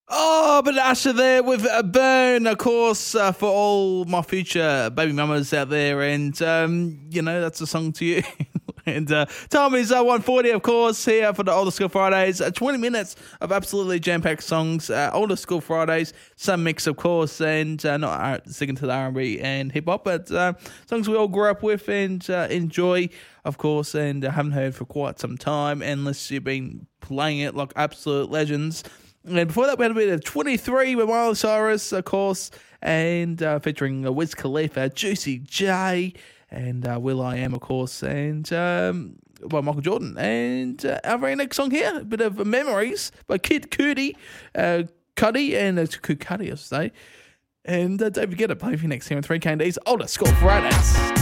Oh, but Usher there with a burn, of course, for all my future baby mamas out there. And, that's a song to you. And time is 1:40, of course, here for the Older School Fridays. 20 minutes of absolutely jam-packed songs. Older School Fridays, some mix, of course, and not sticking to the R&B and hip-hop, but songs we all grew up with and enjoy, of course, and haven't heard for quite some time, unless you've been playing it like absolute legends. And before that, we had a bit of 23 with Miley Cyrus, of course, and featuring Wiz Khalifa, Juicy J, and will.i.am, of course, and by Michael Jordan. And our very next song here, a bit of Memories by Kid Cudi, Cudi, and it's Cudi, I should say. And don't forget to play for you next here on 3KD's Older School Fridays.